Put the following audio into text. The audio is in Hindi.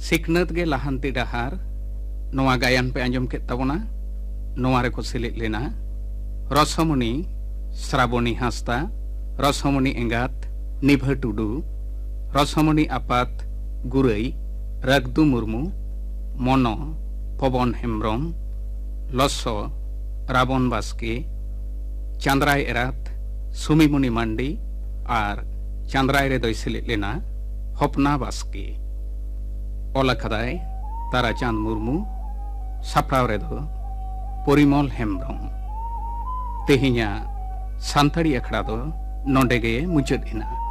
सिकनत गे लहांती डहार नोआ गायन पे आंजम के तबना नोआ रे को सिलित लेना रसमणि श्रावणी हांसदा रसमणि एंगात निभा टुडू रसमणि आपात गुरई रागदु मुर्मू मनो पवन हेम्ब्रम लस राबन बास्के चांद्राय एरात सुमिमुनि मांडी और चांद्राय रे दोय सिलित लेना हपना बास्के ओलाखादाय ताराचांद मुर्मू साप्राव रे दो परिमल हेम्ब्रम तेहिया सानताड़ी अखड़ा दो नोंडे गे मुचाद एना।